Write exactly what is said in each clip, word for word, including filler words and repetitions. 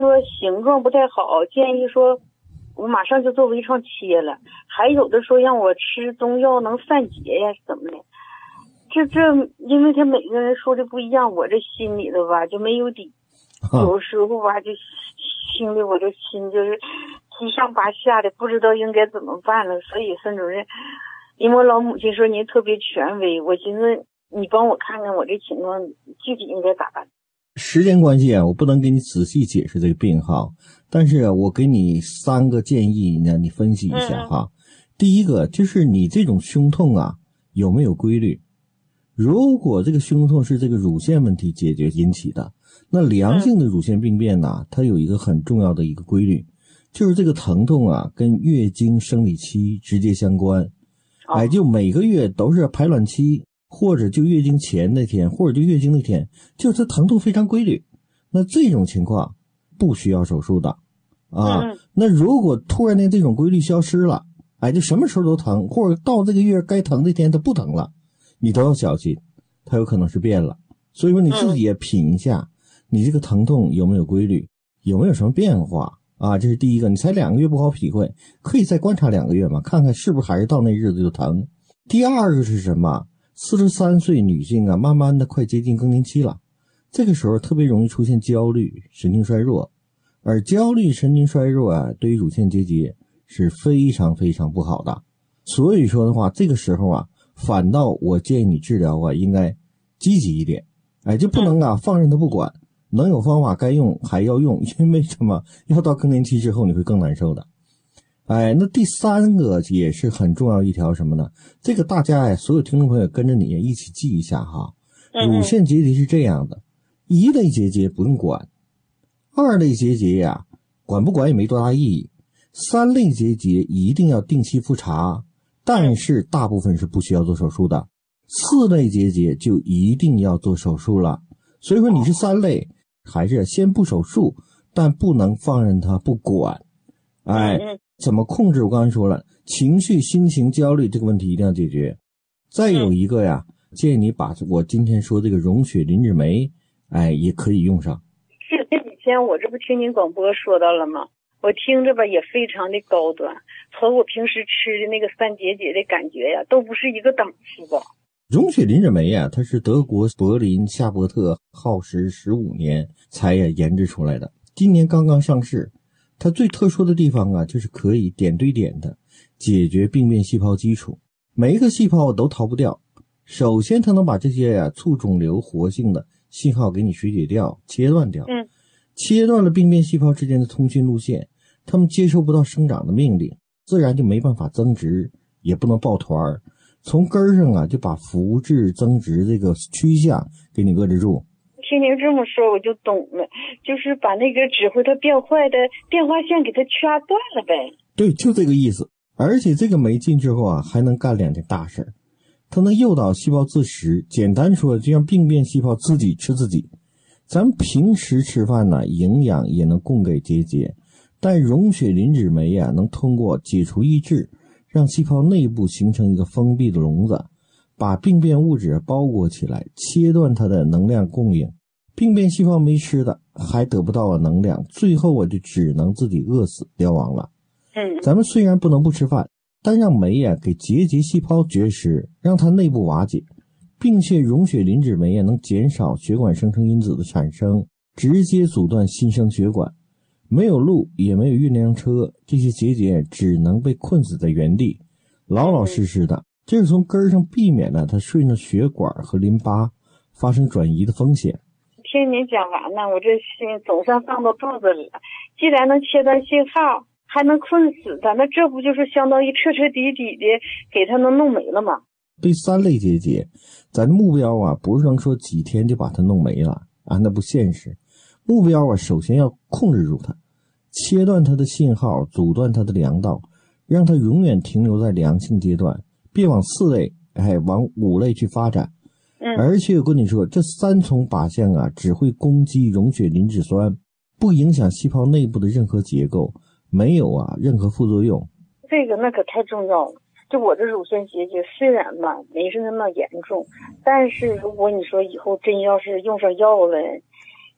说形状不太好，建议说我马上就做微创切了。还有的说让我吃中药能散结呀，怎么的？这这，因为他每个人说的不一样，我这心里头吧就没有底，有时候吧就心里我这心就是七上八下的，不知道应该怎么办了。所以孙主任，因为我老母亲说您特别权威，我寻思你帮我看看我这情况具体应该咋办。 时间关系啊，我不能给你仔细解释这个病号，但是我给你三个建议呢，你分析一下哈。嗯、第一个就是你这种胸痛啊有没有规律？如果这个胸痛是这个乳腺问题解决引起的，那良性的乳腺病变呢，它有一个很重要的一个规律，就是这个疼痛啊跟月经生理期直接相关。哎，就每个月都是排卵期，或者就月经前那天，或者就月经那天，就是它疼痛非常规律。那这种情况不需要手术的啊。那如果突然间这种规律消失了，哎，就什么时候都疼，或者到这个月该疼那天它不疼了，你都要小心，它有可能是变了。所以说你自己也品一下，你这个疼痛有没有规律，有没有什么变化啊？这是第一个。你才两个月不好体会，可以再观察两个月嘛，看看是不是还是到那日子就疼。第二个是什么？四十三岁女性啊，慢慢的快接近更年期了，这个时候特别容易出现焦虑、神经衰弱，而焦虑、神经衰弱啊，对于乳腺结节是非常非常不好的。所以说的话，这个时候啊，反倒我建议你治疗啊，应该积极一点，哎，就不能啊放任它不管，能有方法该用还要用，因为什么？要到更年期之后你会更难受的。哎，那第三个也是很重要一条什么呢？这个大家呀，所有听众朋友跟着你一起记一下哈。乳腺结节是这样的，一类结节不用管，二类结节呀，管不管也没多大意义，三类结节一定要定期复查，但是大部分是不需要做手术的，四类结节就一定要做手术了。所以说你是三类，还是先不手术，但不能放任它不管。哎，怎么控制？我刚才说了，情绪、心情、焦虑这个问题一定要解决。再有一个呀，建议你把我今天说这个溶血磷脂酶，哎，也可以用上。 是这几天我这不听您广播说到了吗？我听着吧也非常的高端，和我平时吃的那个三结节的感觉呀，都不是一个档次的。 溶血磷脂酶啊，它是德国柏林夏伯特耗时十五年才研制出来的，今年刚刚上市。它最特殊的地方啊，就是可以点对点的解决病变细胞基础，每一个细胞都逃不掉。首先它能把这些啊促肿瘤活性的信号给你水解掉、切断掉，嗯，切断了病变细胞之间的通讯路线，它们接收不到生长的命令，自然就没办法增殖，也不能抱团，从根上啊就把复制增殖这个趋向给你遏制住。 听您这么说我就懂了，就是把那个指挥它变坏的电话线给它掐断了呗。 对，就这个意思。而且这个酶进之后啊，还能干两件大事，它能诱导细胞自食，简单说就让病变细胞自己吃自己。咱们平时吃饭呢，营养也能供给结节，但溶血磷脂酶啊，能通过解除抑制，让细胞内部形成一个封闭的笼子，把病变物质包裹起来，切断它的能量供应。病变细胞没吃的，还得不到能量，最后我就只能自己饿死凋亡了。 嗯， 咱们虽然不能不吃饭，但让酶啊给结节细胞绝食，让它内部瓦解，并且溶血磷脂酶啊能减少血管生成因子的产生，直接阻断新生血管。没有路也没有运粮车，这些结节只能被困死在原地，老老实实的。这是从根上避免了它顺着血管和淋巴发生转移的风险。 听您讲完呢，我这心总算放到肚子里了。既然能切断信号，还能困死它，那这不就是相当于彻彻底底的给它能弄没了吗？ 对三类结节，咱的目标啊，不是能说几天就把它弄没了啊，那不现实。目标啊，首先要控制住它，切断它的信号，阻断它的粮道，让它永远停留在良性阶段，别往四类，哎，往五类去发展。 嗯， 而且我跟你说，这三重靶向啊，只会攻击溶血磷脂酸，不影响细胞内部的任何结构，没有啊任何副作用。 这个那可太重要了。就我这乳腺结节虽然吧没是那么严重，但是如果你说以后真要是用上药了，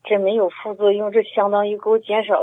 这没有副作用，这相当于给我减少